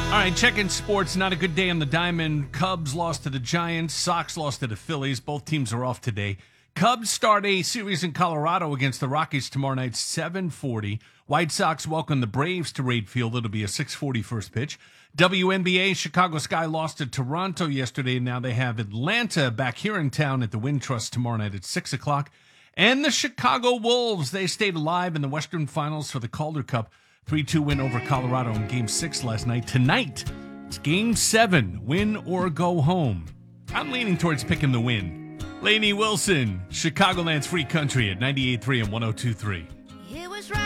All right, checking sports. Not a good day on the diamond. Cubs lost to the Giants. Sox lost to the Phillies. Both teams are off today. Cubs start a series in Colorado against the Rockies tomorrow night, 7:40. White Sox welcome the Braves to Wrigley Field. It'll be a 6:40 first pitch. WNBA, Chicago Sky lost to Toronto yesterday. Now they have Atlanta back here in town at the Wintrust tomorrow night at 6 o'clock. And the Chicago Wolves, they stayed alive in the Western Finals for the Calder Cup. 3-2 win over Colorado in Game 6 last night. Tonight, it's Game 7, win or go home. I'm leaning towards picking the win. Lainey Wilson, Chicagoland's Free Country at 98.3 and 102.3.